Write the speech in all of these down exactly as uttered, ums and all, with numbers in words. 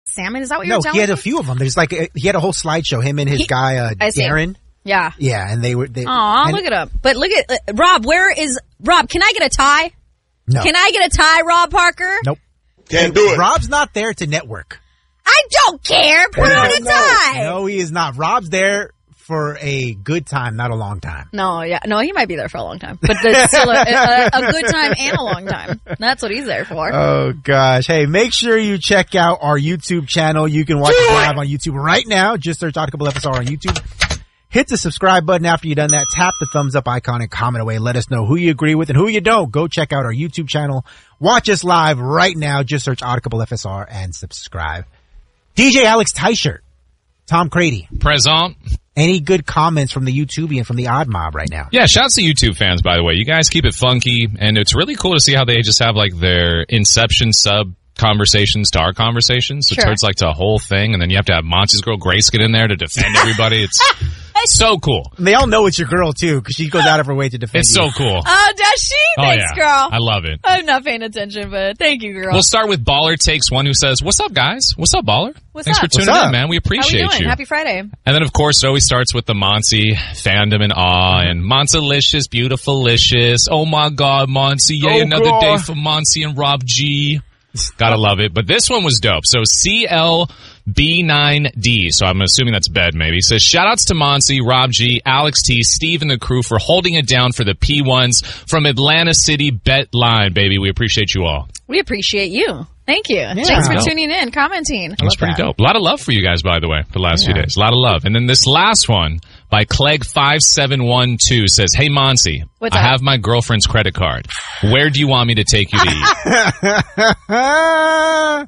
salmon? Is that what no, you're telling he had me? a few of them. There's like, a, he had a whole slideshow, him and his He, guy, uh, Darren. Yeah. Yeah, and they were... They, Aw, and, look it up. But look at, uh, Rob, where is, Rob, can I get a tie? No. Can I get a tie, Rob Parker? Nope. Can't do it. Rob's not there to network. I don't care. Put on a tie. No, he is not. Rob's there for a good time, not a long time. No, yeah. No, he might be there for a long time. But there's still a, a, a good time and a long time. That's what he's there for. Oh, gosh. Hey, make sure you check out our YouTube channel. You can watch it live on YouTube right now. Just search Audible F S R on YouTube. Hit the subscribe button after you've done that. Tap the thumbs up icon and comment away. Let us know who you agree with and who you don't. Go check out our YouTube channel. Watch us live right now. Just search Audible F S R and subscribe. D J Alex Teichert, Tom Crady. Present. Any good comments from the YouTubian, from the Odd Mob right now? Yeah, shouts to YouTube fans, by the way. You guys keep it funky, and it's really cool to see how they just have, like, their Inception sub conversations to our conversations. So Sure. it turns, like, to a whole thing, and then you have to have Monty's girl Grace get in there to defend everybody. It's so cool. They all know it's your girl, too, because she goes out of her way to defend It's you. so cool. Oh, does she? Oh, Thanks, yeah. girl. I love it. I'm not paying attention, but thank you, girl. We'll start with Baller Takes One, who says, "What's up, guys? What's up, Baller? What's Thanks up? for tuning What's up? in, man. We How we appreciate doing? you." Happy Friday. And then, of course, it always starts with the Monty fandom and awe and Montalicious, beautifulicious. Oh, my God, Monty. Yay, Oh, another God. day for Monty and Rob G. Gotta love it. But this one was dope. So C L B nine D, so I'm assuming that's bed maybe, says, shout outs to Monty, Rob G, Alex T, Steve, and the crew for holding it down for the P ones from Atlanta City Bet Line, baby. We appreciate you all. We appreciate you. Thank you. Thanks for Dope. tuning in, commenting. That was pretty dope. A lot of love for you guys, by the way, the last few days. A lot of love. And then this last one by Clegg five seven one two says, hey, Monty, What's I up? have my girlfriend's credit card. Where do you want me to take you to eat? oh.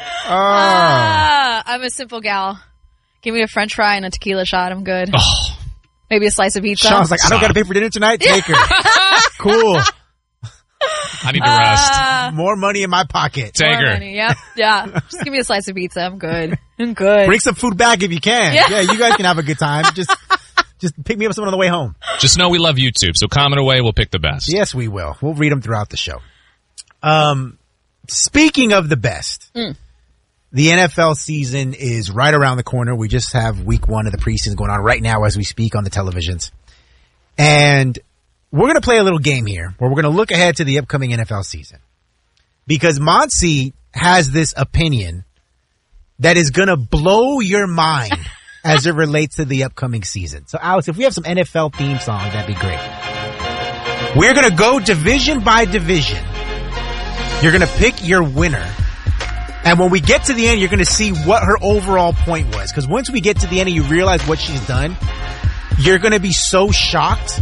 Ah, I'm a simple gal. Give me a french fry and a tequila shot. I'm good. Oh, Maybe a slice of pizza. Sean's like, I don't got to pay for dinner tonight. Take her. Cool. I need to rest. Uh, More money in my pocket. Take more her. money. Yep. Yeah. Just give me a slice of pizza. I'm good. I'm good. Bring some food back if you can. Yeah. Yeah, you guys can have a good time. Just just pick me up someone on the way home. Just know we love YouTube, so comment away. We'll pick the best. Yes, we will. We'll read them throughout the show. Um, speaking of the best, Mm. the N F L season is right around the corner. We just have week one of the preseason going on right now as we speak on the televisions. And we're going to play a little game here where we're going to look ahead to the upcoming N F L season. Because Monty has this opinion that is going to blow your mind as it relates to the upcoming season. So, Alex, if we have some N F L theme song, that'd be great. We're going to go division by division. You're going to pick your winner. And when we get to the end, you're going to see what her overall point was. Because once we get to the end and you realize what she's done, you're going to be so shocked.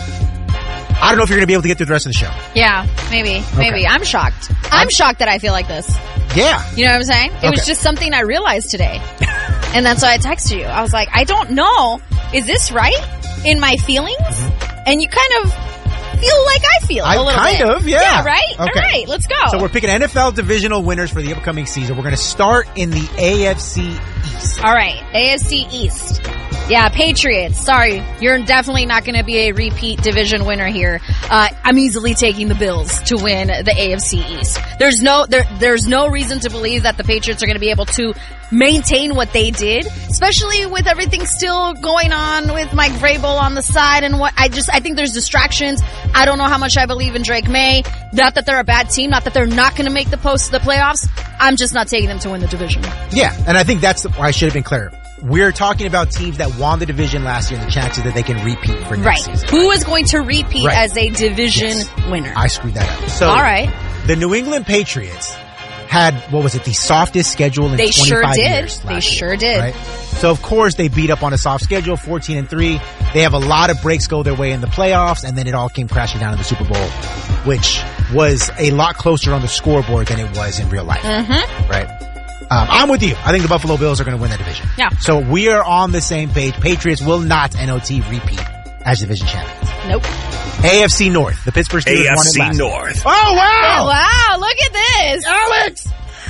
I don't know if you're going to be able to get through the rest of the show. Yeah, maybe. Maybe. Okay. I'm shocked. I'm shocked that I feel like this. Yeah. You know what I'm saying? It was Okay. just something I realized today. And that's why I texted you. I was like, I don't know. Is this right in my feelings? And you kind of feel like I feel I a little kind bit. of, yeah. Yeah, right? All Okay. right, let's go. So we're picking N F L divisional winners for the upcoming season. We're going to start in the A F C East. All right, A F C East. Yeah, Patriots. Sorry, you're definitely not going to be a repeat division winner here. Uh, I'm easily taking the Bills to win the A F C East. There's no there, there's no reason to believe that the Patriots are going to be able to maintain what they did, especially with everything still going on with Mike Vrabel on the side and what I just I think there's distractions. I don't know how much I believe in Drake May. Not that they're a bad team, not that they're not going to make the post the playoffs. I'm just not taking them to win the division. Yeah, and I think that's why I should have been clear. We're talking about teams that won the division last year and the chances that they can repeat for next Right. season. Who is going to repeat Right. as a division Yes. winner? I screwed that up. So All right. the New England Patriots had, what was it, the softest schedule in They sure twenty-five did. years They last sure year, did. Right? So of course they beat up on a soft schedule, fourteen and three. They have a lot of breaks go their way in the playoffs, and then it all came crashing down in the Super Bowl, which was a lot closer on the scoreboard than it was in real life. Mm-hmm. Right? Um, I'm with you. I think the Buffalo Bills are going to win that division. Yeah. So we are on the same page. Patriots will not N O T repeat as division champions. Nope. A F C North. The Pittsburgh Steelers won it last. North. Oh wow! Wow, look at this. Alex!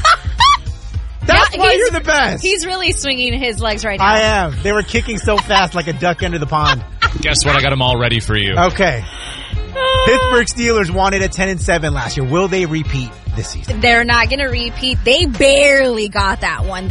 That's Yeah, why he's- you're the best. He's really swinging his legs right now. I am. They were kicking so fast like a duck under the pond. Guess what? I got them all ready for you. Okay. Pittsburgh Steelers won it at ten and seven last year. Will they repeat this season? They're not going to repeat. They barely got that one.